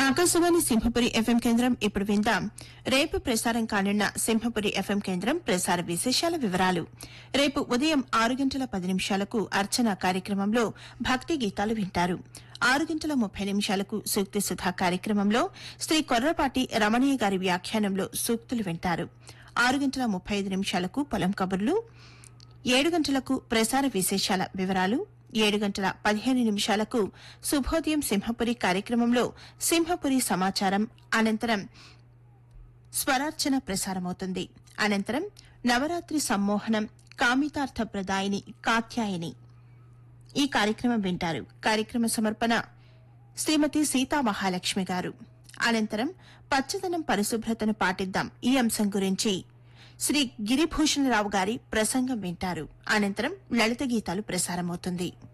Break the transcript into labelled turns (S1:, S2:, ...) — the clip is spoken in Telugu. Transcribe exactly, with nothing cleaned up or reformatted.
S1: ఆకాశవాణి సింహపురి ఎఫ్ఎం కేంద్రం ఇప్పుడు విందాం రేపు ప్రసారం కానున్న సింహపురి ఎఫ్ఎం కేంద్రం ప్రసార విశేషాల వివరాలు. రేపు ఉదయం ఆరు గంటల పది నిమిషాలకు అర్చన కార్యక్రమంలో భక్తి గీతాలు వింటారు. ఆరు గంటల ముప్పై నిమిషాలకు సూక్తి సుధా కార్యక్రమంలో శ్రీ కొర్రపాటి రమణయ్య గారి వ్యాఖ్యానంలో సూక్తులు వింటారు. ఆరు గంటల ముప్పై ఐదు నిమిషాలకు పొలం కబుర్లు, ఏడు గంటలకు ప్రసార విశేషాల వివరాలు, ఏడు గంటల పదిహేను నిమిషాలకు శుభోదయం సింహపురి కార్యక్రమంలో సింహపురి సమాచారం, అనంతరం స్వరార్చన ప్రసారమవుతుంది. అనంతరం నవరాత్రి సమ్మోహనం కామితార్థ ప్రదాయిని కాత్యాయని ఈ కార్యక్రమం వింటారు. కార్యక్రమ సమర్పణ శ్రీమతి సీతా మహాలక్ష్మి గారు. అనంతరం పచ్చదనం పరిశుభ్రతను పాటిద్దాం ఈ అంశం గురించి శ్రీ గిరిభూషణరావు గారి ప్రసంగం వింటారు. అనంతరం లలిత గీతాలు ప్రసారమవుతుంది.